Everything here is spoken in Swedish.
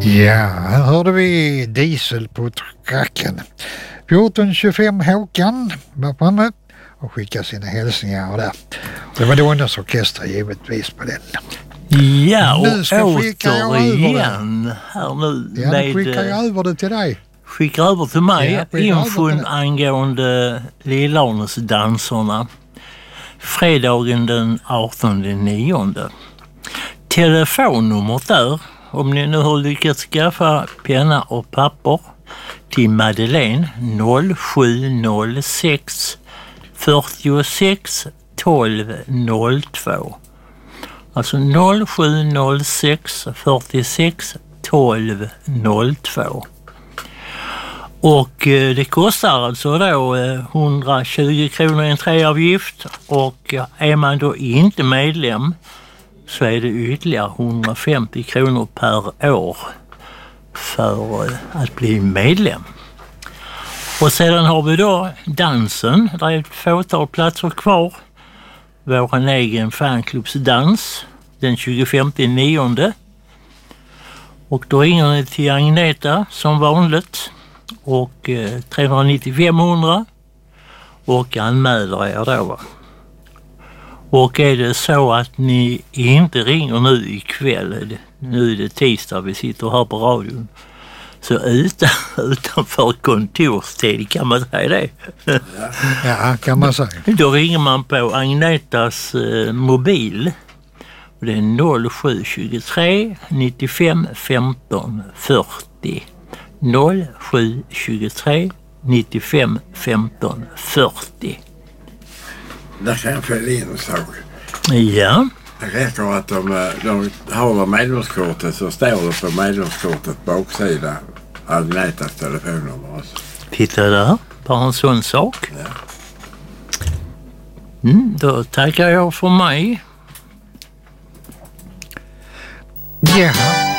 Ja, här hörde vi Diesel på tracken. 1425 Håkan var framme och skickade sina hälsningar där. Det var Donnas orkester givetvis på den. Ja, och nu ska återigen här nu. Ja, nu skickar jag över det till dig. Skickar över till mig infon angående Lillarnesdanserna. Fredagen den 18/9. Telefonnumret där, om ni nu har lyckats skaffa penna och papper, till Madeleine 0706 46 12 02. Alltså 0706 46 12 02. Och det kostar alltså då 120 kronor entréavgift, och är man då inte medlem så är det ytterligare 150 kronor per år för att bli medlem. Och sedan har vi då dansen, där är ett fåtal platser kvar. Vår egen fanklubbsdans den 25/9. Och då ringer ni till Agneta som vanligt och 390 500 och anmäler er då, va. Och är det så att ni inte ringer nu ikväll, nu är det tisdag, vi sitter här på radion, så utanför kontorstid, kan man säga det? Ja, kan man säga. Då ringer man på Agnetas mobil. Och det är 0723 95 15 40. 0723 95 15 40. Där kan jag fälla in en sak. Ja. Det räcker att de har medlemskortet, så står det på medlemskortet baksida Agnetas telefonnummer också. Titta där, bara en sån sak. Ja. Då tackar jag för mig. Ja.